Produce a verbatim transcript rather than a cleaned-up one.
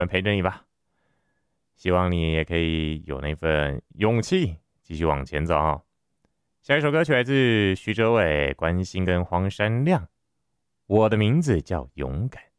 陪着你吧。希望你也可以有那份勇气继续往前走哦。下一首歌曲来自徐哲伟、关心跟黄山亮，我的名字叫勇敢。